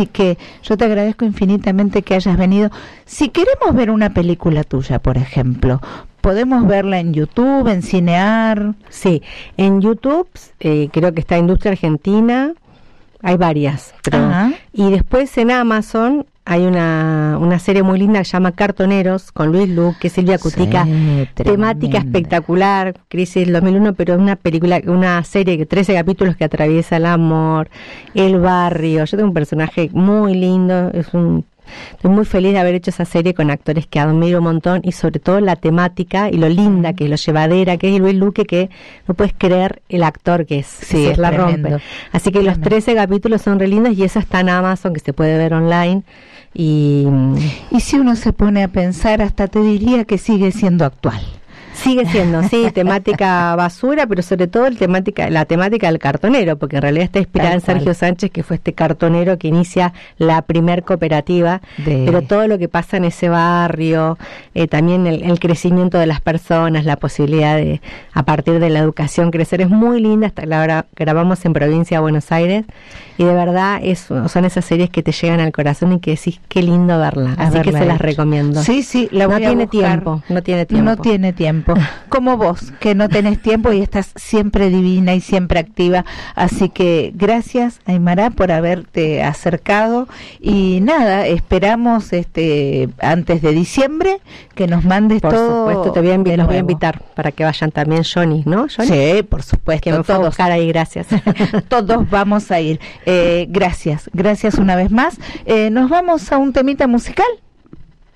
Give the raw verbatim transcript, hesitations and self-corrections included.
Así que yo te agradezco infinitamente que hayas venido. Si queremos ver una película tuya, por ejemplo, ¿podemos verla en YouTube, en Cinear? Sí, en YouTube eh, creo que está Industria Argentina, hay varias. Pero, y después en Amazon hay una, una serie muy linda que se llama Cartoneros, con Luis Luque, Silvia Cutica, sí, temática espectacular, Crisis del dos mil uno, pero es una película, una serie de trece capítulos que atraviesa el amor, el barrio. Yo tengo un personaje muy lindo, es un estoy muy feliz de haber hecho esa serie con actores que admiro un montón, y sobre todo la temática y lo linda que es, lo llevadera que es Luis Luque, que no puedes creer el actor que es, sí, es es la tremendo. rompe. Así que tremendo. Los trece capítulos son re lindos y eso está en Amazon, que se puede ver online. Y, y si uno se pone a pensar, hasta te diría que sigue siendo actual. Sigue siendo, sí, temática basura, pero sobre todo el temática, la temática del cartonero, porque en realidad está inspirada en Sergio Sánchez, que fue este cartonero que inicia la primer cooperativa, de... pero todo lo que pasa en ese barrio, eh, también el, el crecimiento de las personas, la posibilidad de, a partir de la educación, crecer, es muy linda. Hasta la grabamos en Provincia de Buenos Aires, y de verdad es, son esas series que te llegan al corazón y que decís, qué lindo verla, así que se las recomiendo. Sí, sí, la voy no a tiene buscar. tiempo, no tiene tiempo. No tiene tiempo. Como vos, que no tenés tiempo y estás siempre divina y siempre activa. Así que gracias, Aymara, por haberte acercado. Y nada, esperamos este antes de diciembre que nos mandes por todo. Por supuesto, te voy a invitar, los voy a invitar para que vayan también Johnny, ¿no? Johnny? Sí, por supuesto. Que me fue a buscar ahí, gracias. Todos vamos a ir. Eh, gracias, gracias una vez más. Eh, nos vamos a un temita musical.